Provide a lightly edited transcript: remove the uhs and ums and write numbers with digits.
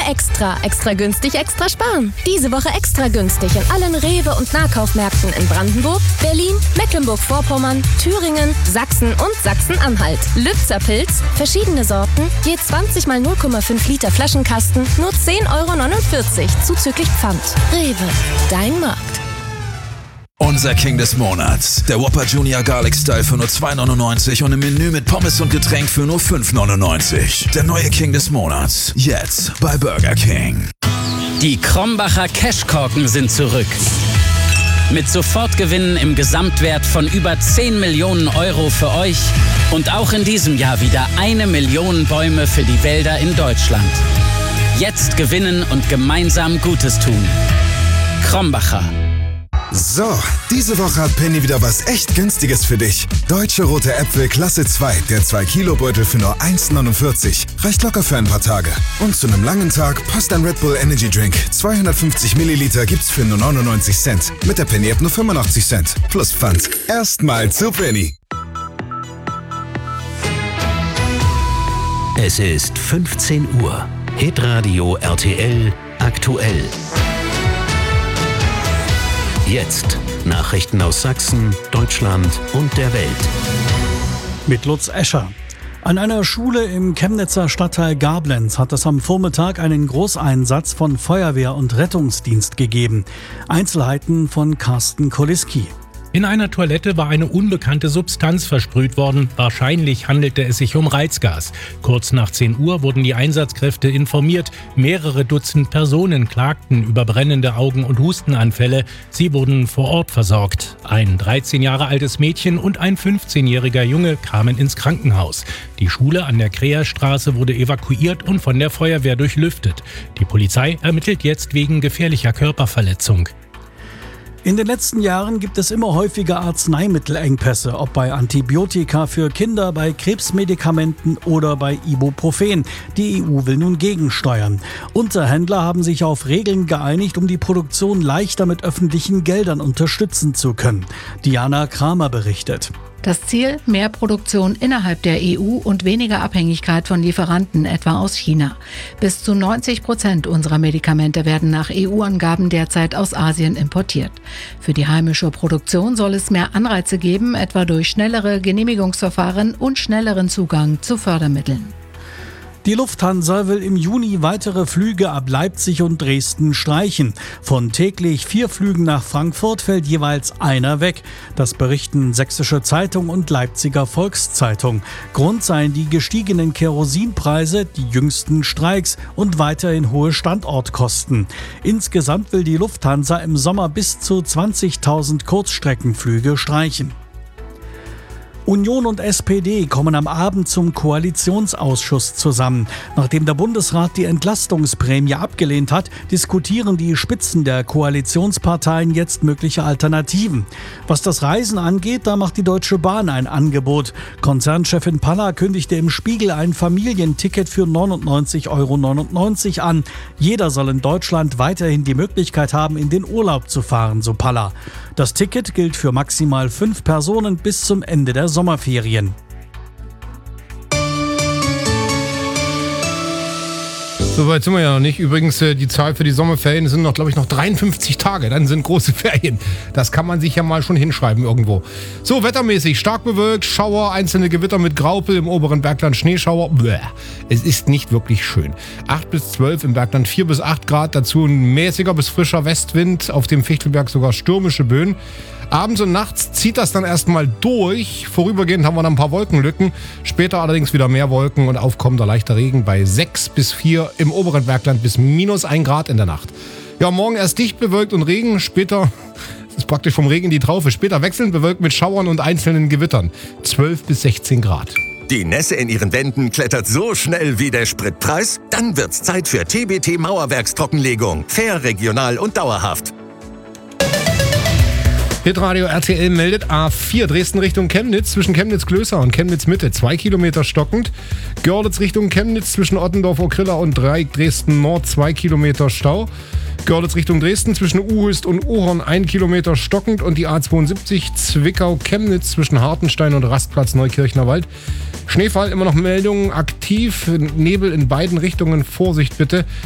Extra. Extra günstig, extra sparen. Diese Woche extra günstig in allen Rewe- und Nahkaufmärkten in Brandenburg, Berlin, Mecklenburg-Vorpommern, Thüringen, Sachsen und Sachsen-Anhalt. Lützer Pilz, verschiedene Sorten, je 20 mal 0,5 Liter Flaschenkasten, nur 10,49 € zuzüglich Pfand. Rewe, dein Markt. Unser King des Monats. Der Whopper Junior Garlic Style für nur 2,99 € und im Menü mit Pommes und Getränk für nur 5,99 €. Der neue King des Monats. Jetzt bei Burger King. Die Krombacher Cashkorken sind zurück. Mit Sofortgewinnen im Gesamtwert von über 10 Millionen € für euch und auch in diesem Jahr wieder 1 Million Bäume für die Wälder in Deutschland. Jetzt gewinnen und gemeinsam Gutes tun. Krombacher. So, diese Woche hat Penny wieder was echt Günstiges für dich. Deutsche rote Äpfel Klasse 2, der 2-Kilo-Beutel für nur 1,49 €. Reicht locker für ein paar Tage. Und zu einem langen Tag passt ein Red Bull Energy Drink. 250 Milliliter gibt's für nur 99 Cent. Mit der Penny-App nur 85 Cent. Plus Pfand. Erstmal zu Penny. Es ist 15 Uhr. Hitradio RTL aktuell. Jetzt Nachrichten aus Sachsen, Deutschland und der Welt. Mit Lutz Escher. An einer Schule im Chemnitzer Stadtteil Gablenz hat es am Vormittag einen Großeinsatz von Feuerwehr und Rettungsdienst gegeben. Einzelheiten von Carsten Koliski. In einer Toilette war eine unbekannte Substanz versprüht worden. Wahrscheinlich handelte es sich um Reizgas. Kurz nach 10 Uhr wurden die Einsatzkräfte informiert. Mehrere Dutzend Personen klagten über brennende Augen- und Hustenanfälle. Sie wurden vor Ort versorgt. Ein 13 Jahre altes Mädchen und ein 15-jähriger Junge kamen ins Krankenhaus. Die Schule an der Kreerstraße wurde evakuiert und von der Feuerwehr durchlüftet. Die Polizei ermittelt jetzt wegen gefährlicher Körperverletzung. In den letzten Jahren gibt es immer häufiger Arzneimittelengpässe, ob bei Antibiotika für Kinder, bei Krebsmedikamenten oder bei Ibuprofen. Die EU will nun gegensteuern. Unterhändler haben sich auf Regeln geeinigt, um die Produktion leichter mit öffentlichen Geldern unterstützen zu können. Diana Kramer berichtet. Das Ziel: mehr Produktion innerhalb der EU und weniger Abhängigkeit von Lieferanten, etwa aus China. Bis zu 90% unserer Medikamente werden nach EU-Angaben derzeit aus Asien importiert. Für die heimische Produktion soll es mehr Anreize geben, etwa durch schnellere Genehmigungsverfahren und schnelleren Zugang zu Fördermitteln. Die Lufthansa will im Juni weitere Flüge ab Leipzig und Dresden streichen. Von täglich 4 Flügen nach Frankfurt fällt jeweils einer weg. Das berichten Sächsische Zeitung und Leipziger Volkszeitung. Grund seien die gestiegenen Kerosinpreise, die jüngsten Streiks und weiterhin hohe Standortkosten. Insgesamt will die Lufthansa im Sommer bis zu 20.000 Kurzstreckenflüge streichen. Union und SPD kommen am Abend zum Koalitionsausschuss zusammen. Nachdem der Bundesrat die Entlastungsprämie abgelehnt hat, diskutieren die Spitzen der Koalitionsparteien jetzt mögliche Alternativen. Was das Reisen angeht, da macht die Deutsche Bahn ein Angebot. Konzernchefin Palla kündigte im Spiegel ein Familienticket für 99,99 € an. Jeder soll in Deutschland weiterhin die Möglichkeit haben, in den Urlaub zu fahren, so Palla. Das Ticket gilt für maximal 5 Personen bis zum Ende der Sommerferien. Soweit sind wir ja noch nicht. Übrigens, die Zahl für die Sommerferien sind noch, glaube ich, noch 53 Tage. Dann sind große Ferien. Das kann man sich ja mal schon hinschreiben irgendwo. So, wettermäßig stark bewölkt, Schauer, einzelne Gewitter mit Graupel, im oberen Bergland Schneeschauer. Bäh. Es ist nicht wirklich schön. 8 bis 12 im Bergland, 4 bis 8 Grad. Dazu ein mäßiger bis frischer Westwind. Auf dem Fichtelberg sogar stürmische Böen. Abends und nachts zieht das dann erstmal durch. Vorübergehend haben wir dann ein paar Wolkenlücken. Später allerdings wieder mehr Wolken und aufkommender leichter Regen bei 6 bis 4 im oberen Bergland bis -1 Grad in der Nacht. Ja, morgen erst dicht bewölkt und Regen. Später, das ist praktisch vom Regen in die Traufe, später wechselnd bewölkt mit Schauern und einzelnen Gewittern. 12 bis 16 Grad. Die Nässe in Ihren Wänden klettert so schnell wie der Spritpreis? Dann wird's Zeit für TBT Mauerwerkstrockenlegung. Fair, regional und dauerhaft. Hitradio RTL meldet A4 Dresden Richtung Chemnitz zwischen Chemnitz-Klößer und Chemnitz-Mitte 2 Kilometer stockend. Görlitz Richtung Chemnitz zwischen Ottendorf-Okrilla und Dreieck Dresden-Nord 2 Kilometer Stau. Görlitz Richtung Dresden zwischen Uhöst und Ohorn 1 Kilometer stockend und die A72 Zwickau-Chemnitz zwischen Hartenstein und Rastplatz Neukirchner Wald. Schneefall, immer noch Meldungen aktiv, Nebel in beiden Richtungen, Vorsicht bitte.